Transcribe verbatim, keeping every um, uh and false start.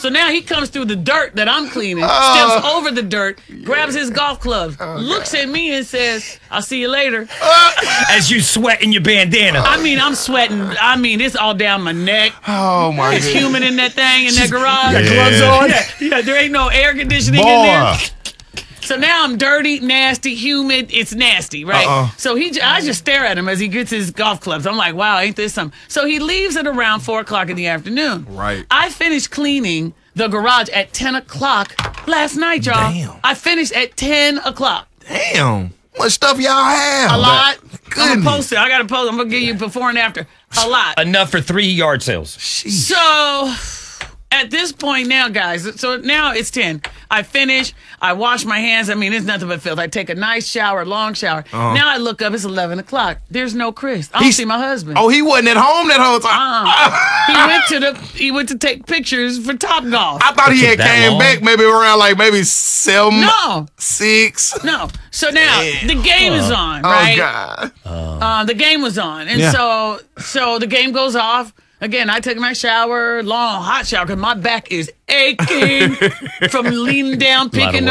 So now he comes through the dirt that I'm cleaning, Oh. steps over the dirt, grabs his golf clubs, looks at me and says, "I'll see you later." As you sweat in your bandana. I mean, I'm sweating. I mean, it's all down my neck. Oh my It's goodness. humid in that thing in that garage. got Yeah. gloves on. Yeah, yeah, there ain't no air conditioning in Boy. there. So now I'm dirty, nasty, humid. It's nasty, right? Uh-uh. So he, j- I just stare at him as he gets his golf clubs. I'm like, wow, ain't this something? So he leaves at around four o'clock in the afternoon. Right. I finished cleaning the garage at ten o'clock last night, y'all. Damn. I finished at ten o'clock. Damn. What stuff y'all have? A lot. I'm Goodness. gonna post it. I gotta post. I'm gonna give you before and after. A lot. Enough for three yard sales. Sheesh. So at this point now, guys, so now it's ten. I finish. I wash my hands. I mean, it's nothing but filth. I take a nice shower, long shower. Now I look up. It's eleven o'clock. There's no Chris. I don't He's- see my husband. Oh, he wasn't at home that whole time. Uh, he went to the. He went to take pictures for Top Golf. I thought he took had that came long? back maybe around like maybe seven, No, six. no. So now Damn. the game is on, Oh right? God. Uh, the game was on, and Yeah. so so the game goes off. Again, I took my shower, long hot shower, because my back is aching from leaning down, picking work.